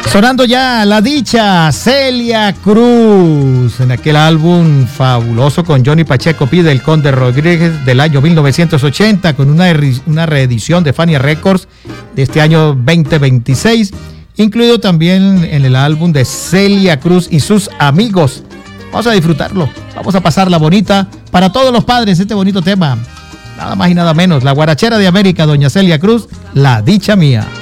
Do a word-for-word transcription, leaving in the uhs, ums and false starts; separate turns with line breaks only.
Sonando ya La Dicha, Celia Cruz, en aquel álbum fabuloso con Johnny Pacheco Pide, el Conde Rodríguez del año mil novecientos ochenta, con una, una reedición de Fania Records de este año veinte veintiséis, incluido también en el álbum de Celia Cruz y sus amigos. Vamos a disfrutarlo, vamos a pasarla bonita para todos los padres, este bonito tema. Nada más y nada menos, la guarachera de América, doña Celia Cruz, La Dicha Mía.